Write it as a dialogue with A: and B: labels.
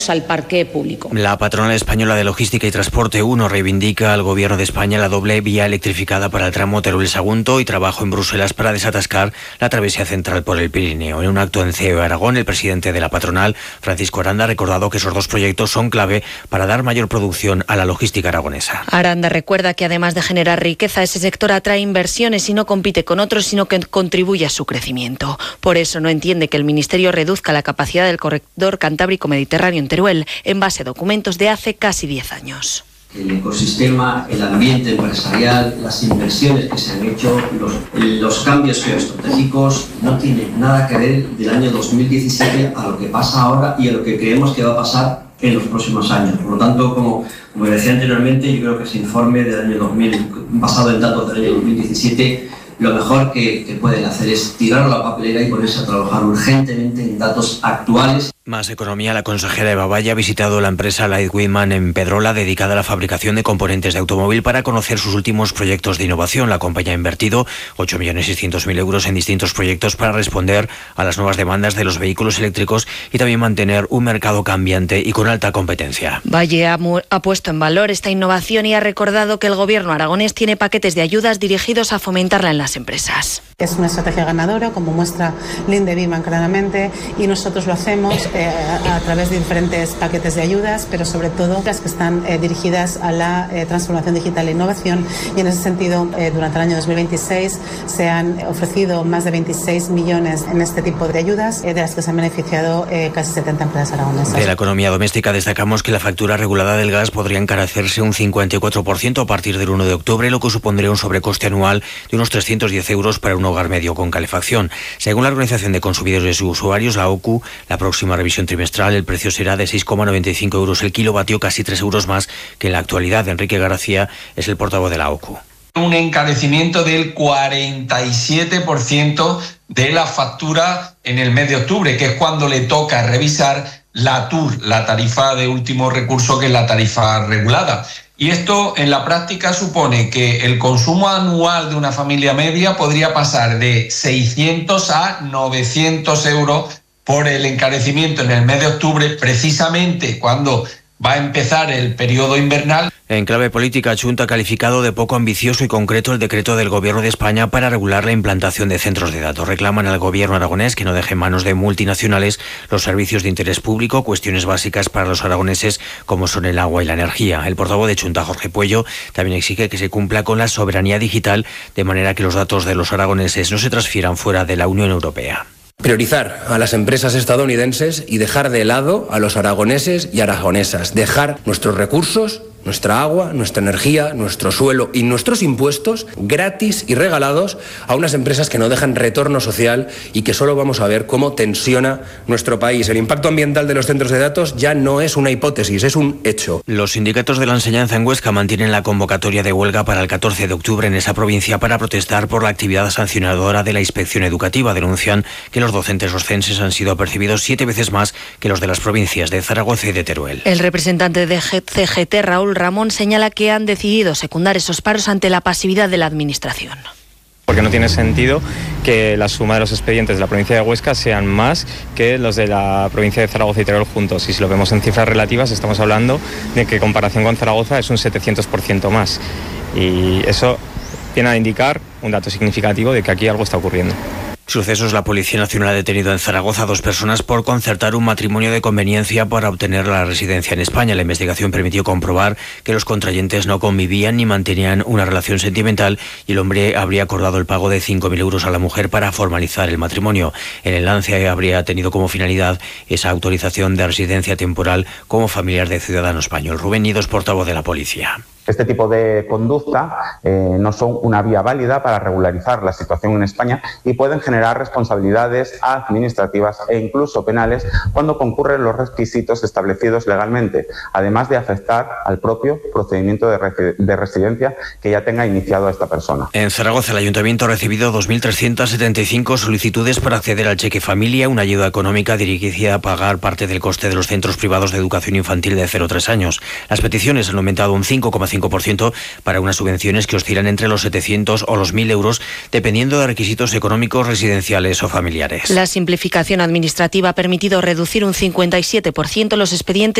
A: al parque público.
B: La patronal española de Logística y Transporte 1 reivindica al Gobierno de España la doble vía electrificada para el tramo Teruel-Sagunto y trabajo en Bruselas para desatascar la travesía central por el Pirineo. En un acto en CEO Aragón, el presidente de la patronal, Francisco Aranda, ha recordado que esos dos proyectos son clave para dar mayor producción a la logística aragonesa.
C: Aranda recuerda que además de generar riqueza, ese sector atrae inversiones y no compite con otros, sino que contribuye a su crecimiento. Por eso no entiende que el Ministerio reduzca la capacidad del corredor cantábrico-mediterráneo en Teruel en base a documentos de hace casi 10 años.
D: El ecosistema, el ambiente empresarial, las inversiones que se han hecho, los cambios geoestratégicos no tienen nada que ver del año 2017 a lo que pasa ahora y a lo que creemos que va a pasar en los próximos años. Por lo tanto, como decía anteriormente, yo creo que ese informe del año 2000, basado en datos del año 2017, lo mejor que pueden hacer es tirar la papelera y ponerse a trabajar urgentemente en datos actuales.
B: Más economía. La consejera Eva Valle ha visitado la empresa Light Whitman en Pedrola, dedicada a la fabricación de componentes de automóvil, para conocer sus últimos proyectos de innovación. La compañía ha invertido 8.600.000 euros en distintos proyectos para responder a las nuevas demandas de los vehículos eléctricos y también mantener un mercado cambiante y con alta competencia.
C: Valle ha puesto en valor esta innovación y ha recordado que el Gobierno aragonés tiene paquetes de ayudas dirigidos a fomentarla en las empresas.
E: Es una estrategia ganadora, como muestra Linde Viman claramente, y nosotros lo hacemos a través de diferentes paquetes de ayudas, pero sobre todo las que están dirigidas a la transformación digital e innovación, y en ese sentido durante el año 2026 se han ofrecido más de 26 millones en este tipo de ayudas, de las que se han beneficiado casi 70 empresas aragonesas.
B: De la economía doméstica destacamos que la factura regulada del gas podría encarecerse un 54% a partir del 1 de octubre, lo que supondría un sobrecoste anual de unos 310 euros para un hogar medio con calefacción. Según la Organización de Consumidores y Usuarios, la OCU, la próxima revisión trimestral, el precio será de 6,95 euros el kilovatio, casi 3 euros más que en la actualidad. Enrique García es el portavoz de la OCU.
F: Un encarecimiento del 47% de la factura en el mes de octubre, que es cuando le toca revisar la TUR, la tarifa de último recurso, que es la tarifa regulada. Y esto en la práctica supone que el consumo anual de una familia media podría pasar de 600 a 900 euros por el encarecimiento en el mes de octubre, precisamente cuando va a empezar el periodo invernal.
B: En clave política, Chunta ha calificado de poco ambicioso y concreto el decreto del Gobierno de España para regular la implantación de centros de datos. Reclaman al Gobierno aragonés que no deje en manos de multinacionales los servicios de interés público, cuestiones básicas para los aragoneses como son el agua y la energía. El portavoz de Chunta, Jorge Puello, también exige que se cumpla con la soberanía digital, de manera que los datos de los aragoneses no se transfieran fuera de la Unión Europea.
G: Priorizar a las empresas estadounidenses y dejar de lado a los aragoneses y aragonesas. Dejar nuestros recursos, nuestra agua, nuestra energía, nuestro suelo y nuestros impuestos gratis y regalados a unas empresas que no dejan retorno social y que solo vamos a ver cómo tensiona nuestro país. El impacto ambiental de los centros de datos ya no es una hipótesis, es un hecho.
B: Los sindicatos de la enseñanza en Huesca mantienen la convocatoria de huelga para el 14 de octubre en esa provincia para protestar por la actividad sancionadora de la inspección educativa. Denuncian que los docentes oscenses han sido percibidos 7 veces más que los de las provincias de Zaragoza y de Teruel.
C: El representante de CGT, Raúl Ramón, señala que han decidido secundar esos paros ante la pasividad de la Administración.
H: Porque no tiene sentido que la suma de los expedientes de la provincia de Huesca sean más que los de la provincia de Zaragoza y Teruel juntos. Y si lo vemos en cifras relativas, estamos hablando de que en comparación con Zaragoza es un 700% más. Y eso viene a indicar un dato significativo de que aquí algo está ocurriendo.
B: Sucesos. La Policía Nacional ha detenido en Zaragoza a 2 personas por concertar un matrimonio de conveniencia para obtener la residencia en España. La investigación permitió comprobar que los contrayentes no convivían ni mantenían una relación sentimental y el hombre habría acordado el pago de 5.000 euros a la mujer para formalizar el matrimonio. El enlace habría tenido como finalidad esa autorización de residencia temporal como familiar de ciudadano español. Rubén Nidos, portavoz de la Policía.
I: Este tipo de conducta no son una vía válida para regularizar la situación en España y pueden generar responsabilidades administrativas e incluso penales cuando concurren los requisitos establecidos legalmente, además de afectar al propio procedimiento de residencia que ya tenga iniciado esta persona.
B: En Zaragoza, el Ayuntamiento ha recibido 2.375 solicitudes para acceder al cheque familia, una ayuda económica dirigida a pagar parte del coste de los centros privados de educación infantil de 0 a 3 años. Las peticiones han aumentado un 5,5% 25% para unas subvenciones que oscilan entre los 700 o los 1.000 euros, dependiendo de requisitos económicos, residenciales o familiares.
C: La simplificación administrativa ha permitido reducir un 57% los expedientes